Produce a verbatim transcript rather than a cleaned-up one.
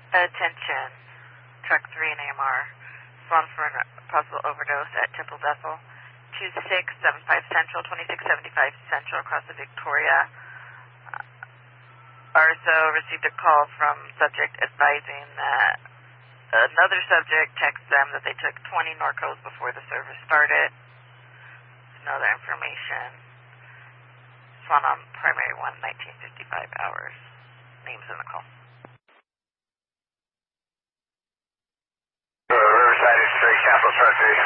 Attention. Truck three and A M R. Spawn for a possible overdose at Temple Bethel. two six seven five Central, twenty-six seventy-five Central across the Victoria. Uh, R S O received a call from subject advising that another subject texted them that they took twenty Norcos before the service started. No other information. Spawn on primary one, nineteen fifty-five hours. Names in the call. Uh, Riverside is three, Capital Truck three.